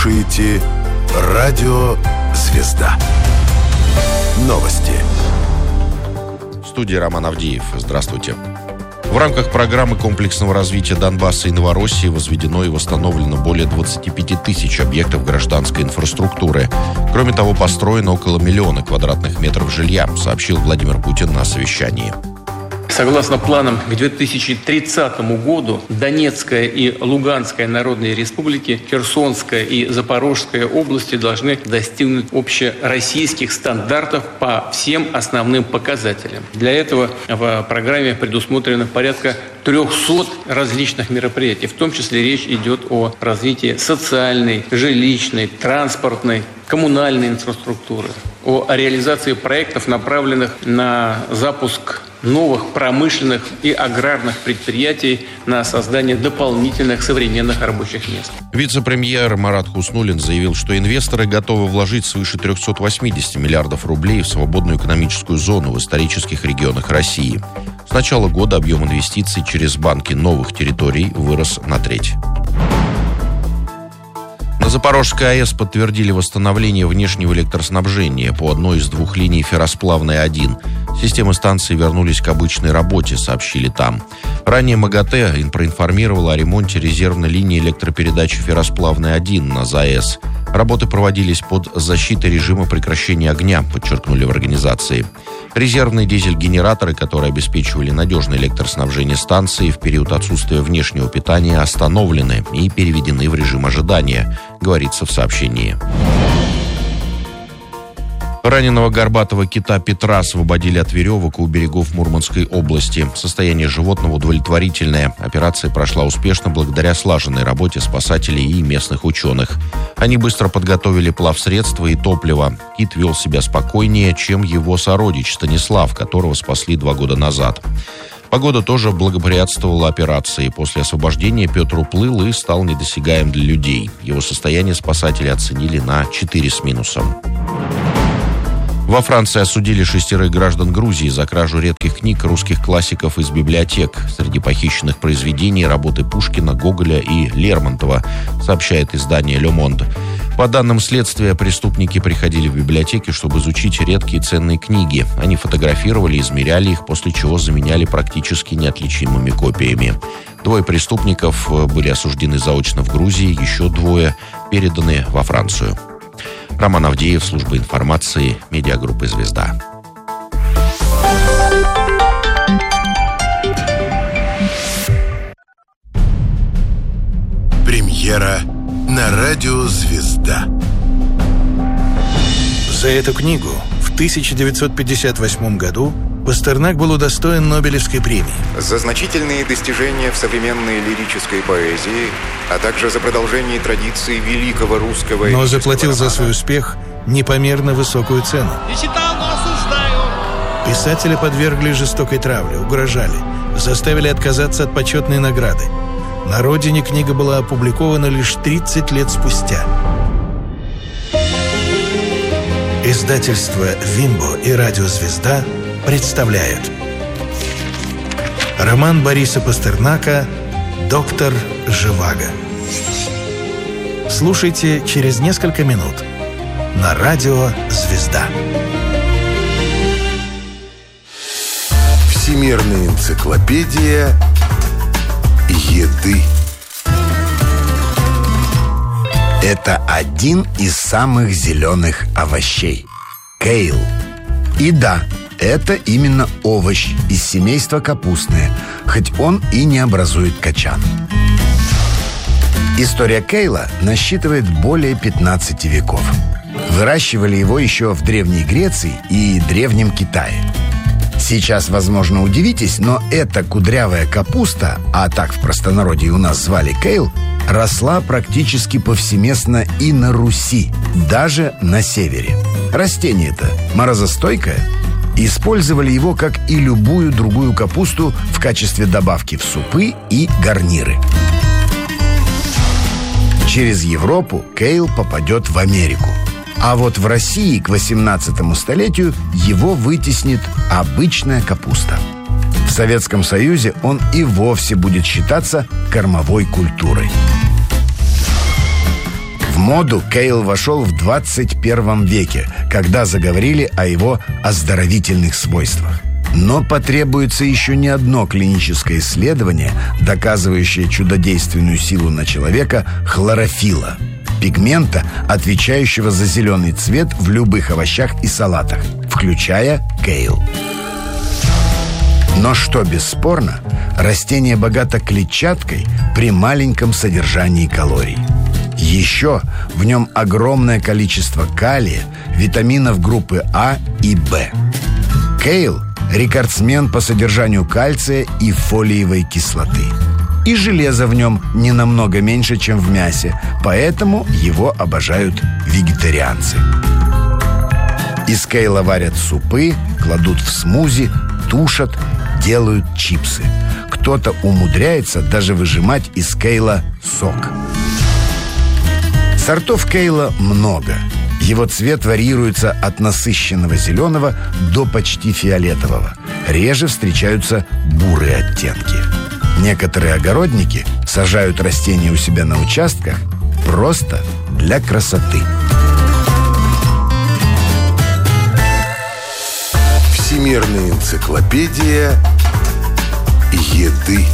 слушаете «Радио Звезда». Новости. В студии Роман Авдеев. Здравствуйте. В рамках программы комплексного развития Донбасса и Новороссии возведено и восстановлено более 25 тысяч объектов гражданской инфраструктуры. Кроме того, построено около 1 миллиона квадратных метров жилья, сообщил Владимир Путин на совещании. Согласно планам к 2030 году Донецкая и Луганская народные республики, Херсонская и Запорожская области должны достигнуть общероссийских стандартов по всем основным показателям. Для этого в программе предусмотрено порядка 300 различных мероприятий. В том числе речь идет о развитии социальной, жилищной, транспортной, коммунальной инфраструктуры, о реализации проектов, направленных на запуск новых промышленных и аграрных предприятий, на создание дополнительных современных рабочих мест. Вице-премьер Марат Хуснуллин заявил, что инвесторы готовы вложить свыше 380 миллиардов рублей в свободную экономическую зону в исторических регионах России. С начала года объем инвестиций через банки новых территорий вырос на треть. На Запорожской АЭС подтвердили восстановление внешнего электроснабжения по одной из 2 линий Ферросплавной-1. Системы станции вернулись к обычной работе, сообщили там. Ранее МАГАТЭ проинформировала о ремонте резервной линии электропередачи Ферросплавной-1 на ЗАЭС. Работы проводились под защитой режима прекращения огня, подчеркнули в организации. Резервные дизель-генераторы, которые обеспечивали надежное электроснабжение станции в период отсутствия внешнего питания, остановлены и переведены в режим ожидания, говорится в сообщении. Раненого горбатого кита Петра освободили от веревок у берегов Мурманской области. Состояние животного удовлетворительное. Операция прошла успешно благодаря слаженной работе спасателей и местных ученых. Они быстро подготовили плавсредства и топливо. Кит вел себя спокойнее, чем его сородич Станислав, которого спасли 2 года назад. Погода тоже благоприятствовала операции. После освобождения Петр уплыл и стал недосягаем для людей. Его состояние спасатели оценили на 4 с минусом. Во Франции осудили 6 граждан Грузии за кражу редких книг русских классиков из библиотек. Среди похищенных произведений работы Пушкина, Гоголя и Лермонтова, сообщает издание «Ле Монд». По данным следствия, преступники приходили в библиотеки, чтобы изучить редкие ценные книги. Они фотографировали, измеряли их, после чего заменяли практически неотличимыми копиями. 2 преступников были осуждены заочно в Грузии, еще 2 переданы во Францию. Роман Авдеев, служба информации, медиагруппы «Звезда». Премьера на радио «Звезда». За эту книгу в 1958 году Пастернак был удостоен Нобелевской премии. За значительные достижения в современной лирической поэзии, а также за продолжение традиции великого русского... Но заплатил за свой успех непомерно высокую цену. Не читал, но осуждаю. Писателя подвергли жестокой травле, угрожали, заставили отказаться от почетной награды. На родине книга была опубликована лишь 30 лет спустя. Издательство «Вимбо» и радио «Звезда» представляют роман Бориса Пастернака «Доктор Живаго». Слушайте через несколько минут на радио «Звезда». Всемирная энциклопедия еды. Это один из самых зеленых овощей – кейл. И да, это именно овощ из семейства капустные, хоть он и не образует качан. История кейла насчитывает более 15 веков. Выращивали его еще в Древней Греции и Древнем Китае. Сейчас, возможно, удивитесь, но эта кудрявая капуста, а так в простонародье у нас звали кейл, росла практически повсеместно и на Руси, даже на севере. Растение-то морозостойкое. Использовали его, как и любую другую капусту, в качестве добавки в супы и гарниры. Через Европу кейл попадет в Америку. А вот в России к 18 столетию его вытеснит обычная капуста. В Советском Союзе он и вовсе будет считаться кормовой культурой. В моду кейл вошел в 21 веке, когда заговорили о его оздоровительных свойствах. Но потребуется еще не одно клиническое исследование, доказывающее чудодейственную силу на человека хлорофилла, пигмента, отвечающего за зеленый цвет в любых овощах и салатах, включая кейл. Но что бесспорно, растение богато клетчаткой при маленьком содержании калорий. Еще в нем огромное количество калия, витаминов группы А и В. Кейл – рекордсмен по содержанию кальция и фолиевой кислоты. И железа в нем не намного меньше, чем в мясе, поэтому его обожают вегетарианцы. Из кейла варят супы, кладут в смузи, тушат, делают чипсы. Кто-то умудряется даже выжимать из кейла сок. Сортов кейла много. Его цвет варьируется от насыщенного зеленого до почти фиолетового. Реже встречаются бурые оттенки. Некоторые огородники сажают растения у себя на участках просто для красоты. Всемирная энциклопедия еды.